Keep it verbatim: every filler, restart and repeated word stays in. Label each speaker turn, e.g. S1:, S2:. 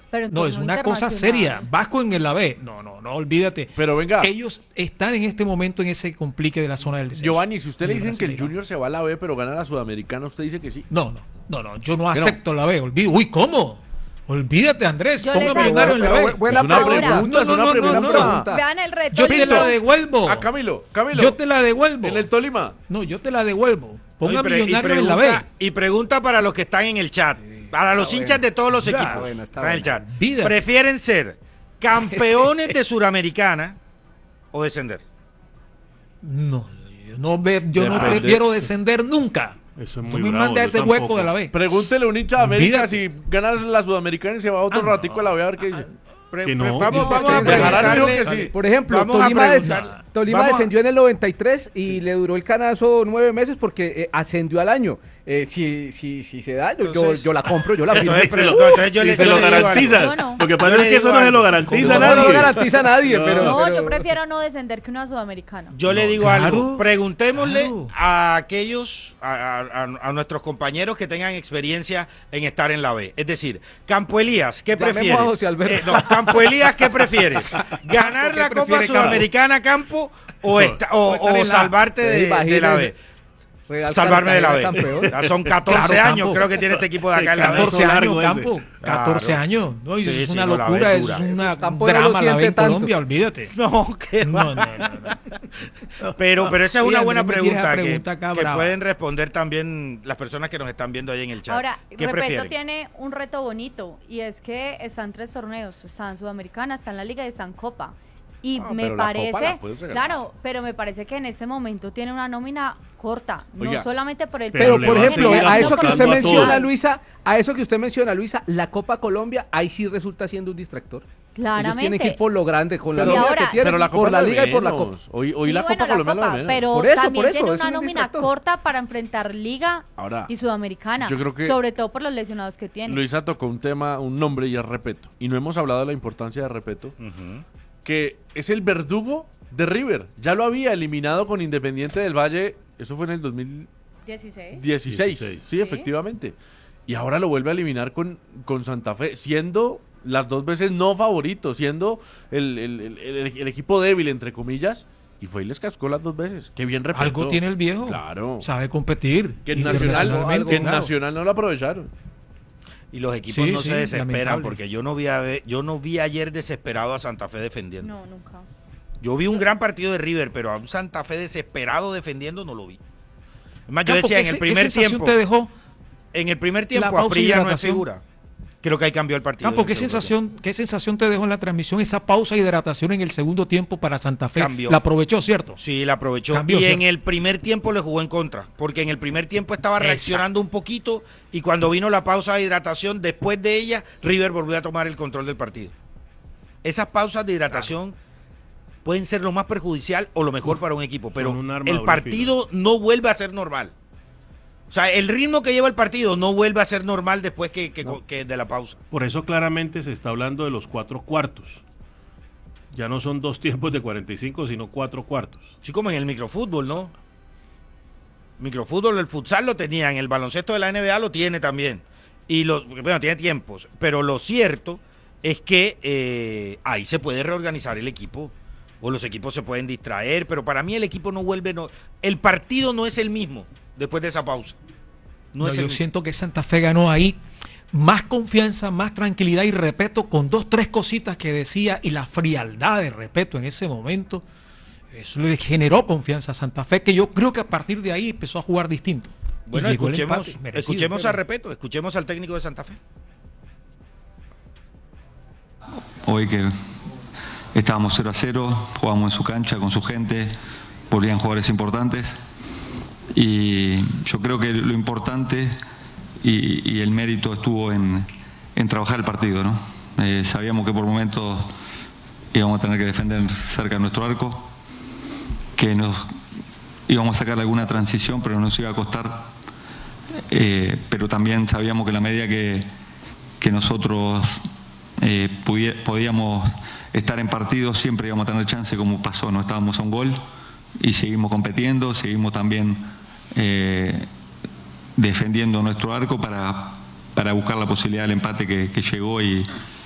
S1: Pero
S2: No, es una cosa seria. Vasco en la B. No, no, no, olvídate.
S3: Pero venga.
S2: Ellos están en este momento en ese complique de la zona del descenso.
S3: Giovanni, si usted le dicen que el
S2: Brasileirão.
S3: Junior se va a la B, pero gana la Sudamericana, usted dice que sí.
S2: No, no, no, no, yo no
S3: ¿Qué
S2: acepto la B. Olvido. Uy, ¿cómo? Olvídate, Andrés.
S1: Yo
S2: Ponga
S1: les
S2: Millonario en la
S4: Pero
S2: B.
S4: bu- buena
S3: Es una
S1: Ahora.
S3: pregunta, es
S2: No,
S3: una
S2: no, no,
S3: pregunta.
S2: no, no.
S4: pregunta.
S1: Vean el reto.
S2: Yo te
S1: lindo.
S2: la devuelvo.
S3: Ah, Camilo, Camilo.
S2: Yo te la devuelvo.
S3: En el Tolima.
S2: No, yo te la devuelvo. Ponga
S5: Y pre- y
S2: Millonario en la B.
S5: pregunta- Y pregunta para los que están en el chat, para los
S4: Está
S5: hinchas
S4: bueno.
S5: de todos los
S2: Está
S5: equipos.
S4: bueno, está
S5: están en el
S4: bueno.
S5: chat.
S2: Vida.
S5: ¿Prefieren ser campeones de Suramericana o descender?
S2: No, yo no, ve- yo no
S3: Depende.
S2: prefiero descender nunca.
S6: Eso es
S2: Tú
S6: muy
S2: me
S6: bravo,
S2: mandas a
S6: yo
S2: ese
S6: tampoco.
S2: hueco de la B.
S3: Pregúntele a un hincha de América
S2: Olvídate.
S3: si gana la Sudamericana y se va otro
S2: Ah, no.
S3: ratico a la B a ver qué dice.
S5: Pre-
S6: Que no.
S5: pre- Vamos,
S6: Dice
S5: vamos a
S4: que-
S3: Bejarano dijo
S5: preguntarle.
S3: que sí.
S4: Por ejemplo,
S5: Vamos a
S4: Tolima, des-
S5: preguntar-
S4: Tolima
S5: vamos a-
S4: descendió en el noventa y tres y le duró el canazo nueve meses porque eh, ascendió al año. Eh, si, si, si se da, yo, yo,
S5: Entonces-
S4: yo la compro, yo la firmo.
S5: Entonces, pre- entonces yo
S6: Si
S5: le
S6: se
S5: yo
S6: lo
S5: le digo algo.
S6: garantiza.
S1: Yo no.
S6: Lo que
S5: Yo
S6: pasa
S5: le
S6: es que eso
S5: digo
S6: no se lo
S5: algo.
S6: garantiza a
S4: No, no lo
S6: nadie.
S4: garantiza a nadie,
S6: No.
S4: pero...
S1: No,
S4: pero-
S1: yo prefiero no descender que una sudamericana.
S5: Yo le
S2: No,
S5: digo
S2: claro,
S5: algo, preguntémosle
S2: claro.
S5: a aquellos, a, a- a nuestros compañeros que tengan experiencia en estar en la B. Es decir, Campo Elías, ¿qué
S4: Llamemos
S5: prefieres?
S4: a José Alberto.
S5: Eh, no, Campo Elías, ¿qué prefieres? ¿Ganar
S2: ¿Qué
S5: la Copa
S2: prefiere Campo?
S5: Sudamericana, Campo, o, esta- o-
S2: O estar
S5: o
S2: en la-
S5: salvarte de, de la B?
S4: Real
S5: Salvarme de la B.
S4: Cartagena campeón.
S5: Ya son catorce
S2: Claro,
S5: años,
S2: Campo.
S5: creo que tiene este equipo de acá en la B.
S2: catorce
S6: largo
S2: años,
S6: ese.
S2: Campo. catorce
S5: Claro.
S2: años. No, y eso
S5: Sí,
S2: es
S5: sí,
S2: una
S5: no, la B
S2: locura,
S5: es
S2: es
S5: dura.
S2: una
S4: Campo no lo
S2: drama la
S4: siente
S2: B en
S4: tanto.
S2: Colombia, olvídate.
S5: No, qué
S2: No,
S5: va.
S2: no, no, no.
S5: Pero, pero esa es
S2: Oye,
S5: una buena
S2: Andrés me tira
S5: pregunta,
S2: esa
S5: que,
S2: pregunta acá
S5: que
S2: brava.
S5: pueden responder también las personas que nos están viendo ahí en el chat.
S1: Ahora,
S5: ¿Qué
S1: Repeto
S5: prefieren?
S1: tiene un reto bonito y es que están tres torneos, está en Sudamericana, está en la Liga y está en Copa. Y
S3: Ah,
S1: me
S3: pero la
S1: parece,
S3: Copa la puedes regalar.
S1: claro, pero me parece que en este momento tiene una nómina corta,
S3: Oiga,
S1: no solamente por el
S4: Pero,
S6: le
S4: por
S6: va a
S4: ejemplo,
S6: seguir
S4: a eso que usted
S6: apostando a
S4: menciona,
S6: todo.
S4: Luisa, a eso que usted menciona, Luisa, la Copa Colombia, ahí sí resulta siendo un distractor. Ellos
S1: Claramente.
S4: tienen que ir por lo grande, con la
S1: Pero
S4: nómina
S1: ahora-
S4: que tienen,
S3: Pero la Copa
S4: por la
S3: es lo
S4: Liga y por la
S3: menos.
S4: Copa.
S3: Hoy, hoy
S1: Sí,
S3: la
S1: bueno,
S3: Copa Colombia es lo menos.
S1: pero
S4: Por eso,
S1: también
S4: por eso,
S1: tiene
S4: es
S1: una
S4: un
S1: nómina
S4: distractor.
S1: corta para enfrentar Liga
S3: Ahora,
S1: y Sudamericana,
S3: yo creo que-
S1: sobre todo por los lesionados que tiene.
S3: Luisa tocó un tema, un nombre y es Repeto. Y no hemos hablado de la importancia de Repeto,
S5: Ujú.
S3: que es el verdugo de River. Ya lo había eliminado con Independiente del Valle, eso fue en el dos mil
S1: dieciséis.
S3: dieciséis.
S6: dieciséis.
S3: Sí, efectivamente. Y ahora lo vuelve a eliminar con, con Santa Fe, siendo las dos veces no favorito, siendo el, el- el- el- el equipo débil, entre comillas, y fue y les cascó las dos veces. Qué bien Repeto.
S2: Algo tiene el viejo.
S3: Claro.
S2: Sabe competir.
S3: Que en Nacional,
S2: internacionalmente,
S3: que en
S2: claro.
S3: Nacional no lo aprovecharon.
S5: Y los equipos
S2: Sí,
S5: no
S2: sí,
S5: se desesperan,
S2: lamentable.
S5: porque yo no vi a ver- yo no vi ayer desesperado a Santa Fe defendiendo.
S1: No, nunca.
S5: Yo vi un gran partido de River, pero a un Santa Fe desesperado defendiendo no lo vi. Es más, yo
S2: Campo,
S5: decía
S2: ¿qué
S5: en el
S2: se-
S5: primer
S2: ¿qué sensación
S5: tiempo,
S2: te dejó?
S5: en el primer
S2: la
S5: tiempo
S2: pausa y
S5: Asprilla no es
S2: hidratación?
S5: figura. Creo que ahí cambió el partido.
S2: Campo,
S5: en
S2: ¿qué
S5: el segundo
S2: sensación, ¿qué sensación te dejó en la transmisión esa pausa y hidratación en el segundo tiempo para Santa Fe?
S5: Cambió.
S2: La aprovechó, ¿cierto?
S5: tiempo. Sí, la aprovechó.
S2: Cambió,
S5: y en
S2: ¿cierto?
S5: el primer tiempo le jugó en contra, porque en el primer tiempo estaba
S2: Exacto.
S5: reaccionando un poquito y cuando vino la pausa de hidratación, después de ella, River volvió a tomar el control del partido. Esas pausas de hidratación pueden ser lo más perjudicial o lo mejor para un equipo, pero
S6: un arma
S5: el
S6: doble
S5: partido no vuelve a ser normal. O sea, el ritmo que lleva el partido no vuelve a ser normal después que, que- que de la pausa.
S6: Por eso claramente se está hablando de los cuatro cuartos. Ya no son dos tiempos de cuarenta y cinco, sino cuatro cuartos.
S5: Sí, como en el microfútbol, ¿no? Microfútbol, el futsal lo tenía, en el baloncesto de la N B A lo tiene también. Y lo, bueno, tiene tiempos. Pero lo cierto es que eh, ahí se puede reorganizar el equipo. O los equipos se pueden distraer, pero para mí el equipo no vuelve, no, el partido no es el mismo después de esa pausa. No
S2: No,
S5: es
S2: yo
S5: el mismo.
S2: siento que Santa Fe ganó ahí más confianza, más tranquilidad y respeto con dos, tres cositas que decía y la frialdad de respeto en ese momento. Eso le generó confianza a Santa Fe, que yo creo que a partir de ahí empezó a jugar distinto. Y
S5: Bueno,
S2: llegó el
S5: escuchemos,
S2: empate, merecido,
S5: escuchemos
S2: pero-
S5: a Repeto, escuchemos al técnico de Santa Fe.
S7: Hoy que estábamos cero a cero, jugamos en su cancha con su gente, volvían jugadores importantes y yo creo que lo importante y, y el mérito estuvo en, en trabajar el partido, ¿no? Eh, sabíamos que por momentos íbamos a tener que defender cerca de nuestro arco, que nos íbamos a sacar alguna transición, pero nos iba a costar, eh, pero también sabíamos que la medida que, que nosotros eh, pudi- podíamos estar en partido, siempre íbamos a tener chance, como pasó, no estábamos a un gol y seguimos compitiendo, seguimos también eh, defendiendo nuestro arco para, para buscar la posibilidad del empate que, que llegó y,